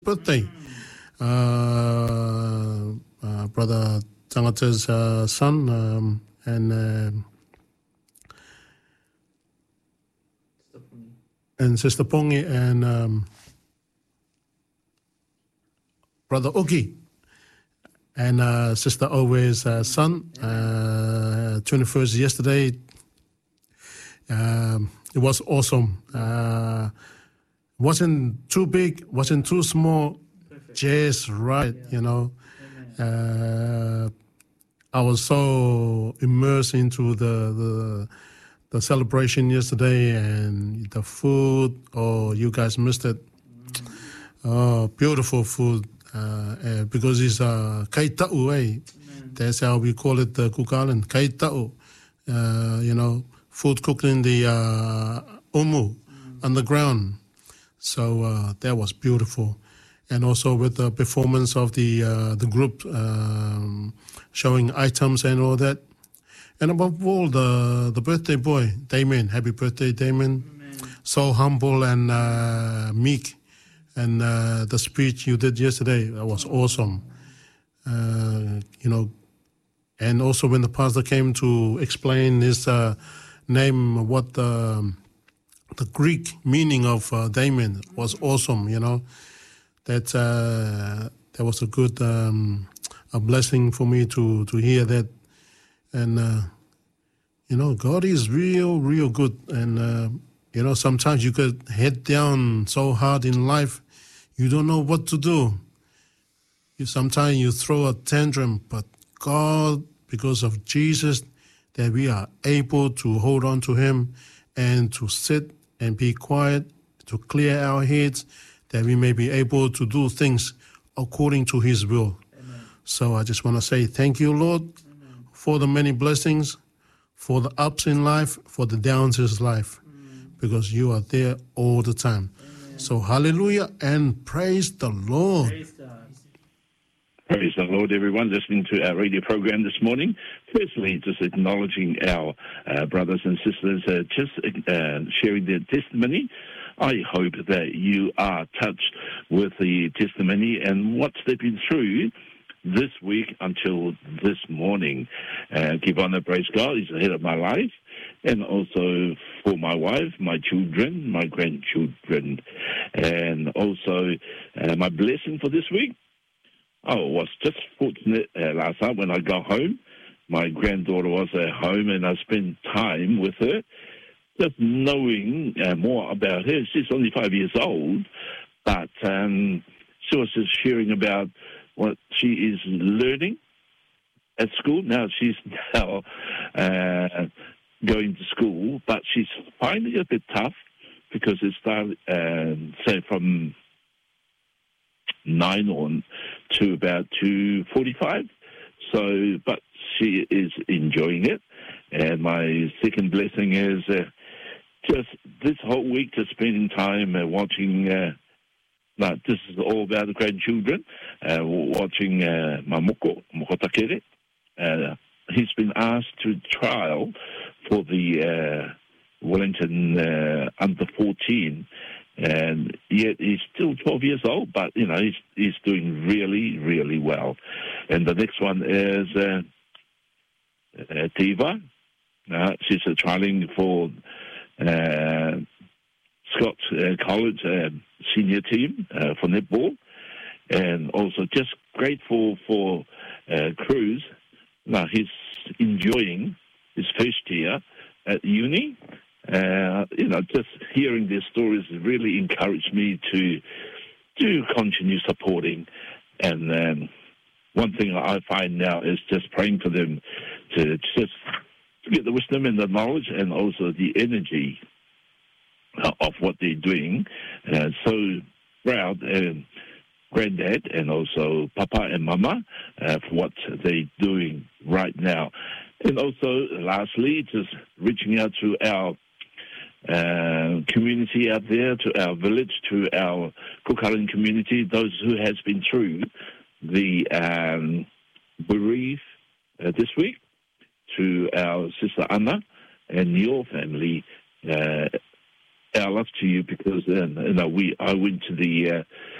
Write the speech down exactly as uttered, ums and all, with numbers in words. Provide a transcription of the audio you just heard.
birthday. Uh, uh, Brother Tangata's uh, son um, and uh, and Sister Pongi and um, Brother Oki and uh, Sister Owe's uh, son. Uh, twenty-first yesterday. Um, it was awesome. Uh, wasn't too big, wasn't too small. Perfect. Just right, yeah. You know. Uh, I was so immersed into the, the the celebration yesterday and the food. Oh, you guys missed it. Mm. Oh, beautiful food. Uh, uh, because it's uh, kai ta'u, eh? That's how we call it, the uh, Cook Island, kai ta'u. Uh, you know, food cooked in the uh, umu, mm. underground. So uh, that was beautiful. And also with the performance of the uh, the group, um, showing items and all that. And above all, the, the birthday boy, Damien. Happy birthday, Damien. Amen. So humble and uh, meek. And uh, the speech you did yesterday, that was awesome. Uh, you know, and also when the pastor came to explain his uh, name, what the, the Greek meaning of uh, Damien was awesome, you know. That uh, that was a good um, a blessing for me to, to hear that. And, uh, you know, God is real, real good. And, uh, you know, sometimes you get head down so hard in life, you don't know what to do. You, sometimes you throw a tantrum, but God, because of Jesus, that we are able to hold on to him and to sit and be quiet, to clear our heads, that we may be able to do things according to his will. Amen. So I just want to say thank you, Lord, Amen. For the many blessings, for the ups in life, for the downs in life, Amen. Because you are there all the time. Amen. So hallelujah and praise the Lord. Praise God. Praise the Lord, everyone, listening to our radio program this morning. Firstly, just acknowledging our uh, brothers and sisters, uh, just uh, sharing their testimony. I hope that you are touched with the testimony and what they've been through this week until this morning. Uh, give honor, praise God, he's the head of my life. And also for my wife, my children, my grandchildren. And also uh, my blessing for this week. I was just fortunate uh, last night when I got home. My granddaughter was at home and I spent time with her. Just knowing uh, more about her. She's only five years old, but um, she was just sharing about what she is learning at school. Now she's now uh, going to school, but she's finding it a bit tough because it started, uh, say, from nine on to about two forty-five. So, but she is enjoying it. And my second blessing is uh, just this whole week, just spending time uh, watching, uh, no, this is all about the grandchildren, uh, watching uh, Mamoko, Mokotakere. Uh, he's been asked to trial for the uh, Wellington uh, under fourteen, and yet he's still twelve years old, but, you know, he's, he's doing really, really well. And the next one is uh, uh, Tiva. Uh, she's uh, trialing for uh, Scott uh, College uh, senior team uh, for netball, and also just grateful for uh, Cruz. Now he's enjoying his first year at uni. Uh, you know, just hearing their stories really encouraged me to to continue supporting. And um, one thing I find now is just praying for them to just to get the wisdom and the knowledge and also the energy uh, of what they're doing. Uh, so proud, uh, Granddad and also Papa and Mama uh, for what they're doing right now. And also, lastly, just reaching out to our uh, community out there, to our village, to our Cook Island community, those who has been through the um, bereave uh, this week, to our sister Anna and your family. Uh, our love to you, because uh, you know we I went to the uh,